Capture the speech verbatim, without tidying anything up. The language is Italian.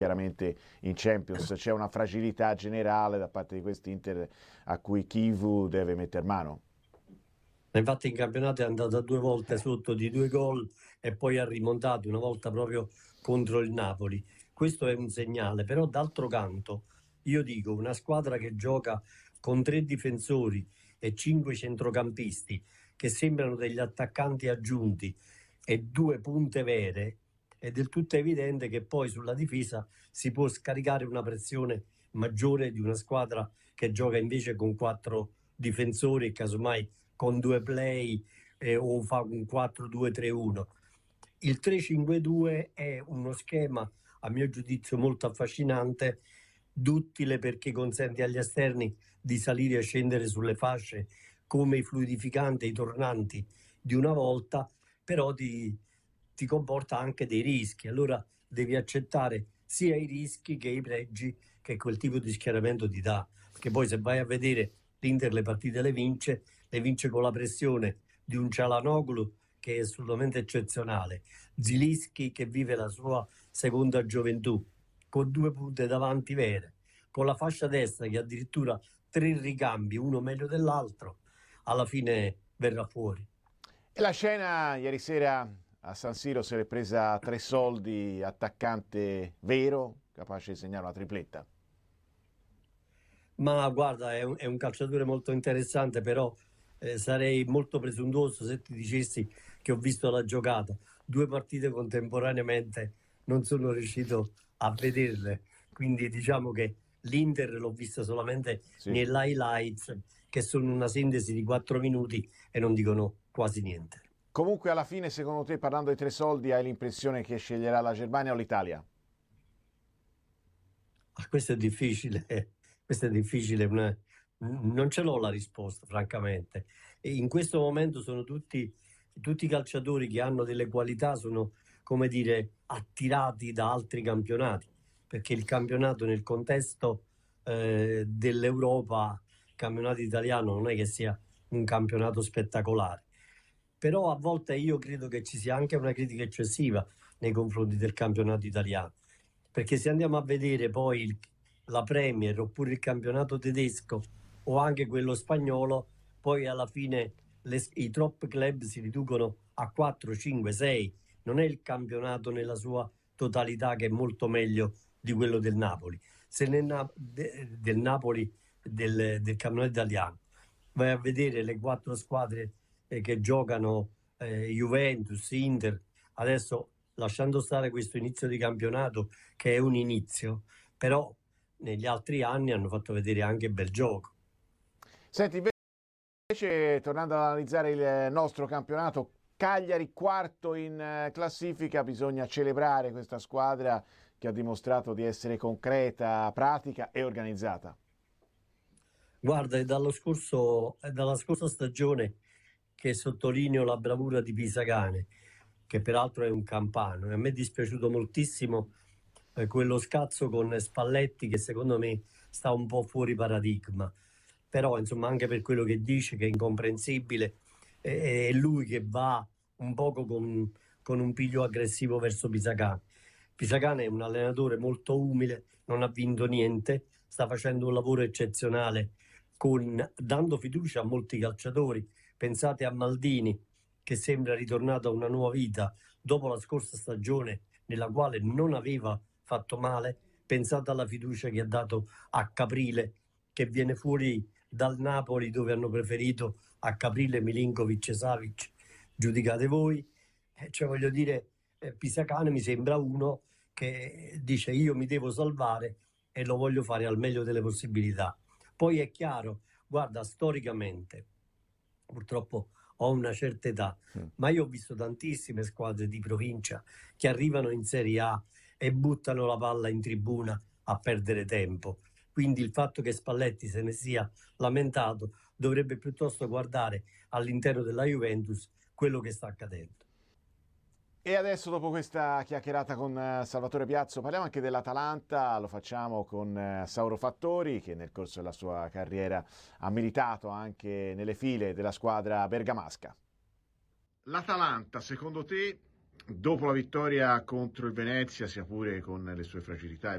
chiaramente in Champions c'è una fragilità generale da parte di quest'Inter a cui Chivu deve metter mano. Infatti in campionato è andata due volte sotto di due gol e poi ha rimontato una volta proprio contro il Napoli. Questo è un segnale, però d'altro canto io dico una squadra che gioca con tre difensori e cinque centrocampisti che sembrano degli attaccanti aggiunti e due punte vere, è del tutto evidente che poi sulla difesa si può scaricare una pressione maggiore di una squadra che gioca invece con quattro difensori e casomai con due play eh, o fa un quattro due tre uno. Il tre cinque due è uno schema, a mio giudizio, molto affascinante, duttile perché consente agli esterni di salire e scendere sulle fasce come i fluidificanti, i tornanti di una volta, però ti, ti comporta anche dei rischi. Allora devi accettare sia i rischi che i pregi che quel tipo di schieramento ti dà. Perché poi se vai a vedere l'Inter le partite le vince, le vince con la pressione di un Çalhanoğlu che è assolutamente eccezionale, Zilinski che vive la sua seconda gioventù, con due punte davanti vere, con la fascia destra che addirittura tre ricambi, uno meglio dell'altro, alla fine verrà fuori. E la scena ieri sera a San Siro se l'è presa tre soldi, attaccante vero, capace di segnare una tripletta. Ma guarda, è un, è un calciatore molto interessante, però eh, sarei molto presuntuoso se ti dicessi che ho visto la giocata. Due partite contemporaneamente non sono riuscito a vederle, quindi diciamo che l'Inter l'ho vista solamente Sì. negli highlights, che sono una sintesi di quattro minuti e non dicono quasi niente. Comunque alla fine, secondo te, parlando di tre soldi, hai l'impressione che sceglierà la Germania o l'Italia? Ah, questo è difficile, questo è difficile, una- non ce l'ho la risposta, francamente. E in questo momento sono tutti, tutti i calciatori che hanno delle qualità, sono, come dire, attirati da altri campionati, perché il campionato nel contesto eh, dell'Europa, il campionato italiano non è che sia un campionato spettacolare. Però a volte io credo che ci sia anche una critica eccessiva nei confronti del campionato italiano, perché se andiamo a vedere poi il- la Premier oppure il campionato tedesco o anche quello spagnolo, poi alla fine le- i top club si riducono a quattro, cinque, sei. Non è il campionato nella sua totalità che è molto meglio di quello del Napoli. Se nel Na- de- del Napoli del, del campionato italiano vai a vedere le quattro squadre eh, che giocano, eh, Juventus, Inter, adesso lasciando stare questo inizio di campionato che è un inizio, però negli altri anni hanno fatto vedere anche bel gioco. Senti, invece, tornando ad analizzare il nostro campionato, Cagliari quarto in eh, classifica, bisogna celebrare questa squadra che ha dimostrato di essere concreta, pratica e organizzata. Guarda, è dallo scorso, è dalla scorsa stagione che sottolineo la bravura di Pisacane, che peraltro è un campano, e a me è dispiaciuto moltissimo eh, quello scazzo con Spalletti che secondo me sta un po' fuori paradigma. Però insomma anche per quello che dice che è incomprensibile, eh, è lui che va un poco con, con un piglio aggressivo verso Pisacane. Pisacane è un allenatore molto umile, non ha vinto niente, sta facendo un lavoro eccezionale con, dando fiducia a molti calciatori. Pensate a Maldini che sembra ritornato a una nuova vita dopo la scorsa stagione nella quale non aveva fatto male. Pensate alla fiducia che ha dato a Caprile che viene fuori dal Napoli dove hanno preferito a Caprile Milinkovic e Savic, giudicate voi. Eh, cioè voglio dire, eh, Pisacane mi sembra uno che dice io mi devo salvare e lo voglio fare al meglio delle possibilità. Poi è chiaro, guarda, storicamente, purtroppo ho una certa età, Mm. ma io ho visto tantissime squadre di provincia che arrivano in Serie A e buttano la palla in tribuna a perdere tempo. Quindi il fatto che Spalletti se ne sia lamentato dovrebbe piuttosto guardare all'interno della Juventus quello che sta accadendo. E adesso, dopo questa chiacchierata con eh, Salvatore Piazzo, parliamo anche dell'Atalanta. Lo facciamo con eh, Sauro Fattori, che nel corso della sua carriera ha militato anche nelle file della squadra bergamasca. L'Atalanta, secondo te, dopo la vittoria contro il Venezia, sia pure con le sue fragilità